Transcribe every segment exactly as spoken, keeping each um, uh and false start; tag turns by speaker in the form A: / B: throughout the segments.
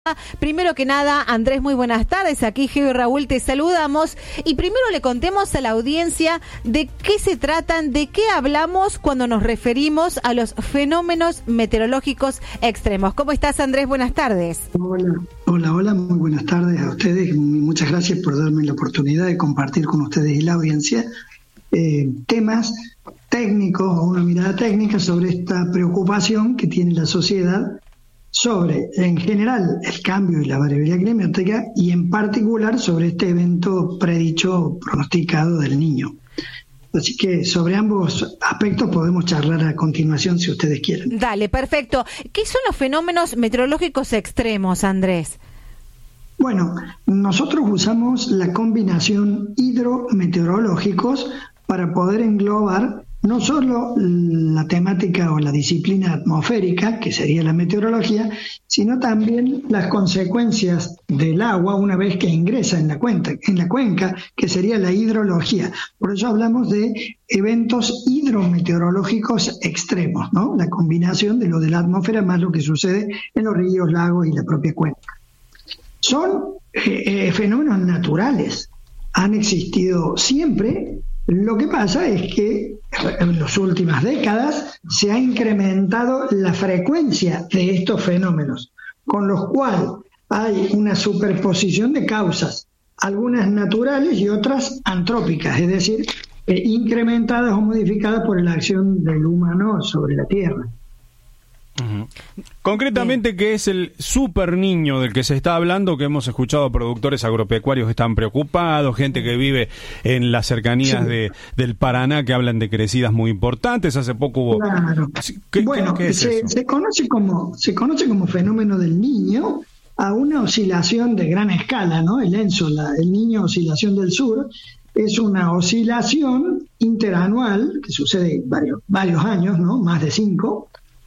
A: Primero que nada, Andrés, muy buenas tardes. Aquí Geo y Raúl te saludamos. Y primero le contemos a la audiencia de qué se tratan, de qué hablamos cuando nos referimos a los fenómenos meteorológicos extremos. ¿Cómo estás, Andrés? Buenas tardes.
B: Hola, hola, hola, muy buenas tardes a ustedes. Muchas gracias por darme la oportunidad de compartir con ustedes y la audiencia eh, temas técnicos o una mirada técnica sobre esta preocupación que tiene la sociedad sobre, en general, el cambio y la variabilidad climática y en particular sobre este evento predicho, pronosticado del Niño. Así que sobre ambos aspectos podemos charlar a continuación si ustedes quieren.
A: Dale, perfecto. ¿Qué son los fenómenos meteorológicos extremos, Andrés?
B: Bueno, nosotros usamos la combinación hidrometeorológicos para poder englobar no solo la temática o la disciplina atmosférica, que sería la meteorología, sino también las consecuencias del agua una vez que ingresa en la cuenca, en la cuenca, que sería la hidrología. Por eso hablamos de eventos hidrometeorológicos extremos, ¿no? La combinación de lo de la atmósfera más lo que sucede en los ríos, lagos y la propia cuenca. Son eh, eh, fenómenos naturales, han existido siempre. Lo que pasa es que en las últimas décadas se ha incrementado la frecuencia de estos fenómenos, con los cuales hay una superposición de causas, algunas naturales y otras antrópicas, es decir, eh, incrementadas o modificadas por la acción del humano sobre la Tierra.
C: Uh-huh. Concretamente, Bien. ¿Qué es el super niño del que se está hablando? Que hemos escuchado productores agropecuarios que están preocupados, gente que vive en las cercanías sí. de, del Paraná que hablan de crecidas muy importantes. Hace poco hubo...
B: Claro.
C: ¿Qué,
B: bueno,
C: qué, qué es
B: se, se, conoce como, se conoce como fenómeno del Niño a una oscilación de gran escala, ¿no? El ENSO, la, el Niño Oscilación del Sur, es una oscilación interanual que sucede varios, varios años, ¿no? Más de cinco,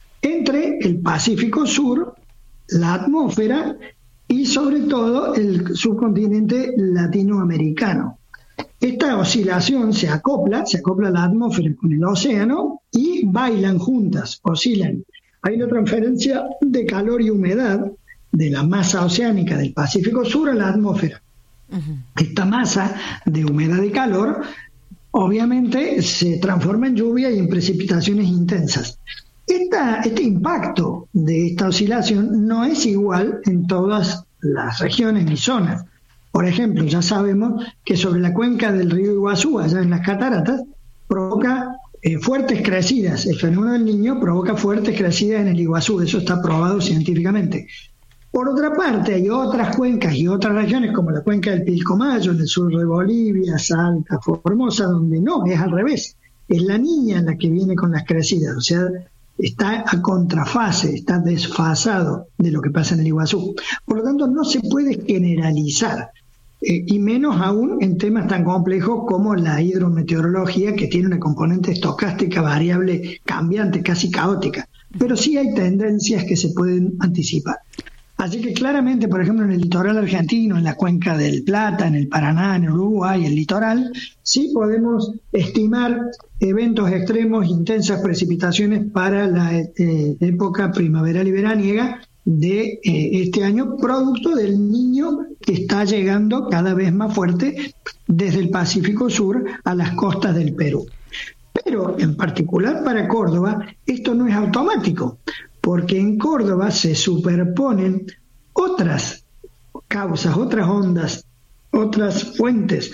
B: entre el Pacífico Sur, la atmósfera y sobre todo el subcontinente latinoamericano. Esta oscilación se acopla, se acopla la atmósfera con el océano y bailan juntas, oscilan. Hay una transferencia de calor y humedad de la masa oceánica del Pacífico Sur a la atmósfera. Uh-huh. Esta masa de humedad y calor obviamente se transforma en lluvia y en precipitaciones intensas. Esta, este impacto de esta oscilación no es igual en todas las regiones ni zonas. Por ejemplo, ya sabemos que sobre la cuenca del río Iguazú, allá en las cataratas, provoca eh, fuertes crecidas. El fenómeno del Niño provoca fuertes crecidas en el Iguazú, eso está probado científicamente. Por otra parte, hay otras cuencas y otras regiones, como la cuenca del Pilcomayo, en el sur de Bolivia, Salta, Formosa, donde no, es al revés. Es la Niña la que viene con las crecidas, o sea, está a contrafase, está desfasado de lo que pasa en el Iguazú. Por lo tanto, no se puede generalizar, eh, y menos aún en temas tan complejos como la hidrometeorología, que tiene una componente estocástica variable, cambiante, casi caótica. Pero sí hay tendencias que se pueden anticipar. Así que claramente, por ejemplo, en el litoral argentino, en la cuenca del Plata, en el Paraná, en el Uruguay, el litoral, sí podemos estimar eventos extremos, intensas precipitaciones para la eh, época primaveral y veraniega de eh, este año, producto del Niño que está llegando cada vez más fuerte desde el Pacífico Sur a las costas del Perú. Pero en particular para Córdoba, esto no es automático, porque en Córdoba se superponen otras causas, otras ondas, otras fuentes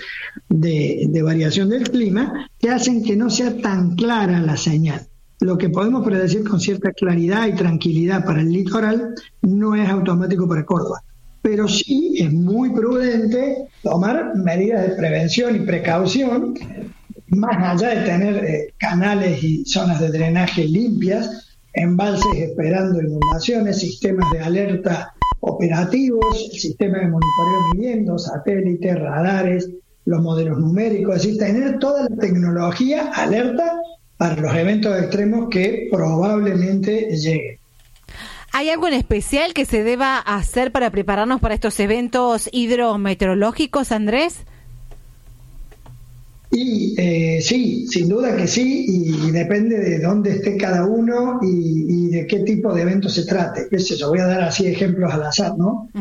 B: de, de variación del clima que hacen que no sea tan clara la señal. Lo que podemos predecir con cierta claridad y tranquilidad para el litoral no es automático para Córdoba, pero sí es muy prudente tomar medidas de prevención y precaución, más allá de tener eh, canales y zonas de drenaje limpias, embalses esperando inundaciones, sistemas de alerta operativos, el sistema de monitoreo midiendo, satélites, radares, los modelos numéricos, es decir, tener toda la tecnología alerta para los eventos extremos que probablemente lleguen.
A: ¿Hay algo en especial que se deba hacer para prepararnos para estos eventos hidrometeorológicos, Andrés?
B: Y eh, sí, sin duda que sí, y, y depende de dónde esté cada uno y, y de qué tipo de evento se trate. Qué sé yo, voy a dar así ejemplos al azar, ¿no?